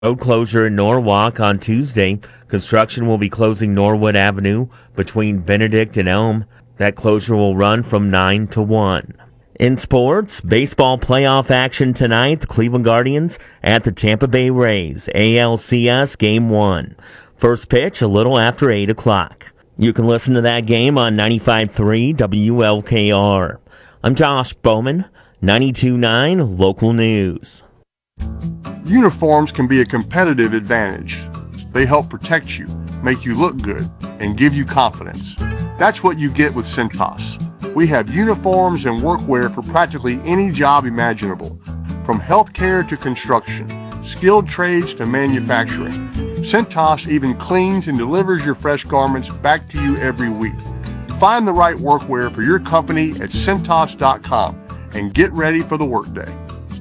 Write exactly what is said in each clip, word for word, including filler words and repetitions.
Road closure in Norwalk on Tuesday. Construction will be closing Norwood Avenue between Benedict and Elm. That closure will run from nine to one. In sports, baseball playoff action tonight. The Cleveland Guardians at the Tampa Bay Rays. A L C S Game one. First pitch a little after eight o'clock. You can listen to that game on ninety-five point three W L K R. I'm Josh Bowman, ninety-two point nine Local News. Uniforms can be a competitive advantage. They help protect you, make you look good, and give you confidence. That's what you get with Cintas. We have uniforms and workwear for practically any job imaginable, from healthcare to construction, skilled trades to manufacturing. Cintas even cleans and delivers your fresh garments back to you every week. Find the right workwear for your company at Cintas dot com and get ready for the workday.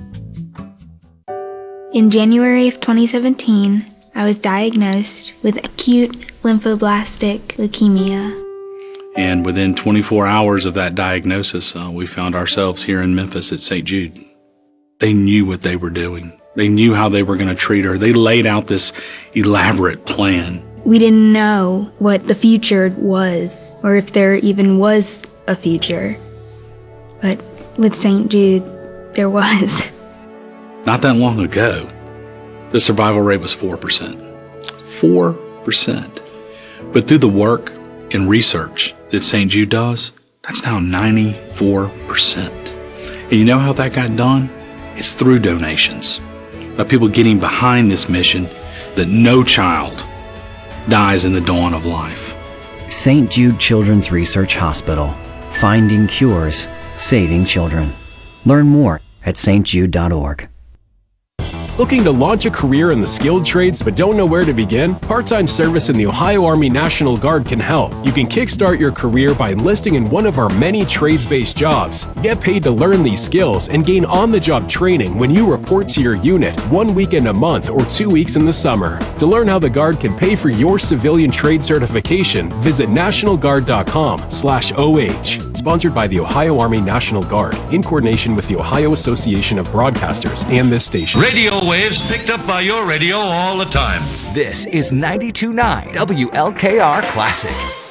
In January of twenty seventeen, I was diagnosed with acute lymphoblastic leukemia. And within twenty-four hours of that diagnosis, uh, we found ourselves here in Memphis at Saint Jude. They knew what they were doing. They knew how they were going to treat her. They laid out this elaborate plan. We didn't know what the future was, or if there even was a future. But with Saint Jude, there was. Not that long ago, the survival rate was four percent. four percent. But through the work and research that Saint Jude does, that's now ninety-four percent. And you know how that got done? It's through donations. By people getting behind this mission that no child dies in the dawn of life. Saint Jude Children's Research Hospital. Finding cures, saving children. Learn more at s t jude dot org. Looking to launch a career in the skilled trades but don't know where to begin? Part-time service in the Ohio Army National Guard can help. You can kickstart your career by enlisting in one of our many trades-based jobs. Get paid to learn these skills and gain on-the-job training when you report to your unit one weekend a month or two weeks in the summer. To learn how the Guard can pay for your civilian trade certification, visit national guard dot com slash O H. Sponsored by the Ohio Army National Guard in coordination with the Ohio Association of Broadcasters and this station. Radio waves picked up by your radio all the time. This is ninety-two point nine W L K R Classic.